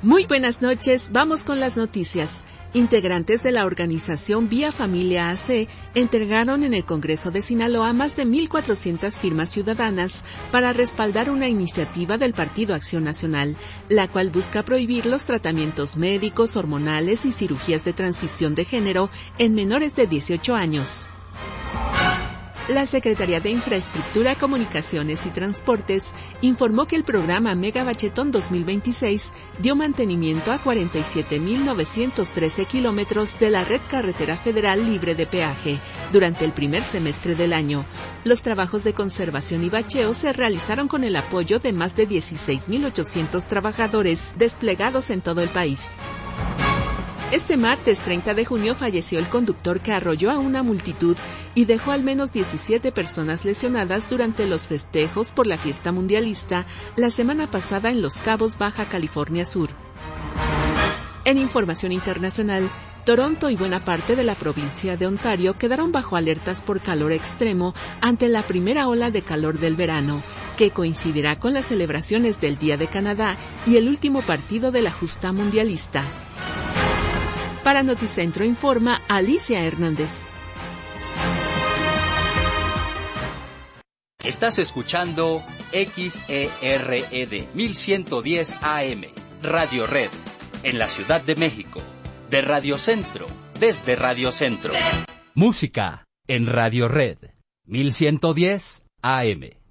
Muy buenas noches, vamos con las noticias. Integrantes de la organización Vía Familia AC entregaron en el Congreso de Sinaloa más de 1,400 firmas ciudadanas para respaldar una iniciativa del Partido Acción Nacional, la cual busca prohibir los tratamientos médicos, hormonales y cirugías de transición de género en menores de 18 años. La Secretaría de Infraestructura, Comunicaciones y Transportes informó que el programa Mega Bachetón 2026 dio mantenimiento a 47,913 kilómetros de la red carretera federal libre de peaje durante el primer semestre del año. Los trabajos de conservación y bacheo se realizaron con el apoyo de más de 16,800 trabajadores desplegados en todo el país. Este martes 30 de junio falleció el conductor que arrolló a una multitud y dejó al menos 17 personas lesionadas durante los festejos por la fiesta mundialista la semana pasada en Los Cabos, Baja California Sur. En información internacional, Toronto y buena parte de la provincia de Ontario quedaron bajo alertas por calor extremo ante la primera ola de calor del verano, que coincidirá con las celebraciones del Día de Canadá y el último partido de la justa mundialista. Para Noticentro informa Alicia Hernández. Estás escuchando XERED 1110 AM, Radio Red, en la Ciudad de México, de Radio Centro, desde Radio Centro. Música en Radio Red 1110 AM.